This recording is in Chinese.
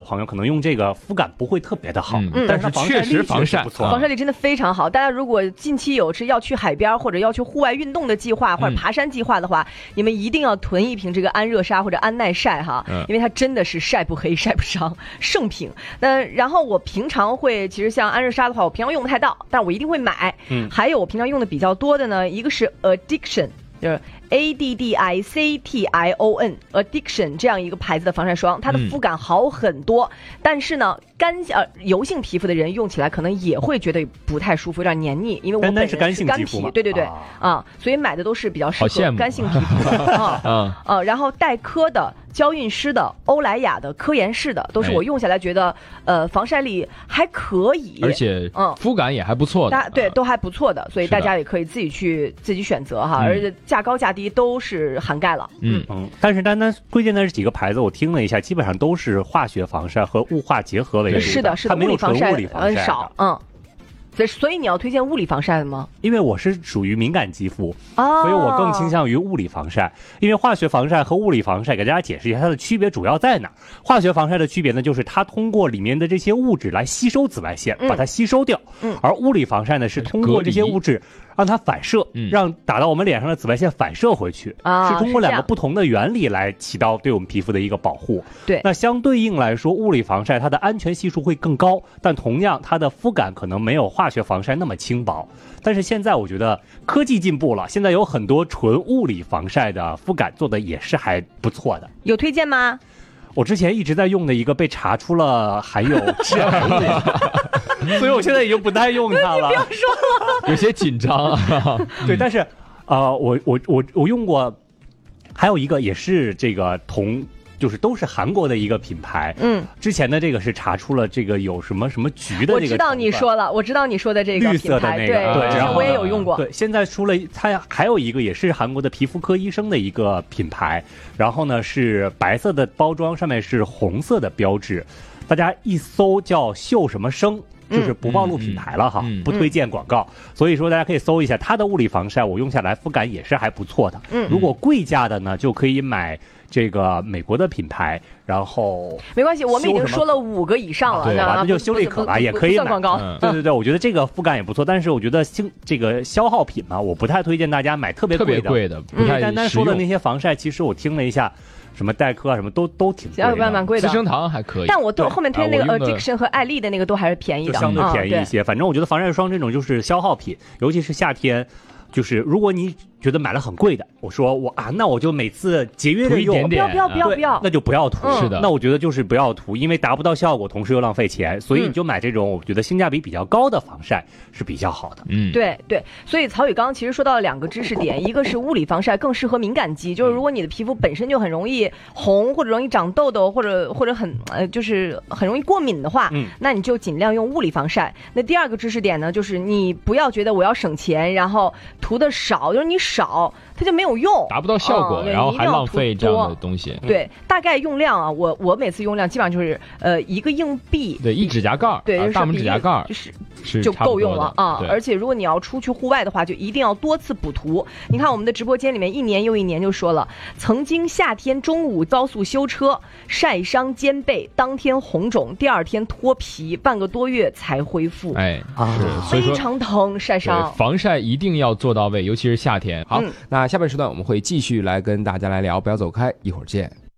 朋友可能用这个肤感不会特别的好， 但是确实防晒不错， 防晒力真的非常好。大家如果近期有是要去海边或者要去户外运动的计划或者爬山计划的话，你们一定要囤一瓶这个安热纱或者安耐晒哈，因为它真的是晒不黑晒不伤，圣品。然后我平常会，其实像安热纱的话，我平常用不太到，但我一定会买。还有我平常用的比较多的呢，一个是 Addiction， 就是 ADDICTION Addiction 这样一个牌子的防晒霜，它的肤感好很多，但是呢，油性皮肤的人用起来可能也会觉得不太舒服，有点黏腻，因为我本人是干皮，对所以买的都是比较适合干性皮肤的然后带科的、娇韵诗的、欧莱雅的、科颜氏的，都是我用下来觉得防晒力还可以， 而且肤感也还不错的， 对，都还不错的，所以大家也可以自己选择哈，而且价高价低都是涵盖了。 但是单推荐的这几个牌子，我听了一下，基本上都是化学防晒和雾化结合为主。 是的， 它没有纯物理防晒少。所以你要推荐物理防晒的吗？ 因为我是属于敏感肌肤，所以我更倾向于物理防晒。因为化学防晒和物理防晒，给大家解释一下它的区别主要在哪儿。化学防晒的区别呢，就是它通过里面的这些物质来吸收紫外线，把它吸收掉。而物理防晒呢，是通过这些物质让它反射，让打到我们脸上的紫外线反射回去，是通过两个不同的原理来起到对我们皮肤的一个保护。 对， 那相对应来说，物理防晒它的安全系数会更高，但同样它的肤感可能没有化学防晒那么轻薄。但是现在我觉得科技进步了，现在有很多纯物理防晒的肤感做的也是还不错的。 有推荐吗？ 我之前一直在用的一个被查出了含有致癌物，所以我现在已经不太用它了。 不要说了， 有些紧张啊。 对，但是我用过，还有一个也是这个就是都是韩国的一个品牌。之前的这个是查出了这个有什么橘的这个。 我知道你说了，我知道你说的这个绿色的那个， 对，然后我也有用过。 对，现在出了它还有一个也是韩国的皮肤科医生的一个品牌，然后呢是白色的包装，上面是红色的标志，大家一搜叫秀什么生。就是不暴露品牌了哈，不推荐广告，所以说大家可以搜一下它的物理防晒，我用下来肤感也是还不错的。如果贵价的呢，就可以买这个美国的品牌，然后没关系，我们已经说了5个以上了， 对吧？那就修丽可吧，也可以买。 广告。 对，我觉得这个肤感也不错，但是我觉得这个消耗品嘛，我不太推荐大家买特别贵的。单单说的那些防晒，其实我听了一下。什么黛珂啊，什么都挺贵的， 蛮贵的。 资生堂还可以， 但我后面推那个Addiction 和艾丽的那个都还是便宜的， 就相对便宜一些。反正我觉得防晒霜这种就是消耗品，尤其是夏天，就是如果你觉得买了很贵的，我说那我就每次节约着用， 不要， 那就不要涂。 是的， 那我觉得就是不要涂，因为达不到效果，同时又浪费钱，所以你就买这种我觉得性价比比较高的防晒是比较好的。 对，所以曹宇刚刚其实说到了2个知识点，一个是物理防晒更适合敏感肌，就是如果你的皮肤本身就很容易红或者容易长痘痘或者就是很容易过敏的话，那你就尽量用物理防晒。那第2个知识点呢，就是你不要觉得我要省钱，然后涂的少，就是你少它就没有用， 达不到效果，然后还浪费这样的东西。 对，大概用量啊，我每次用量基本上就是1个硬币， 对，1指甲盖， 对， 大拇指甲盖就够用了啊。而且如果你要出去户外的话，就一定要多次补涂。你看我们的直播间里面1年又1年就说了，曾经夏天中午高速修车晒伤肩背，当天红肿，第2天脱皮，半个多月才恢复。非常疼，晒伤。 防晒一定要做到位，尤其是夏天。 好，那下半时段我们会继续来跟大家来聊，不要走开，一会儿见。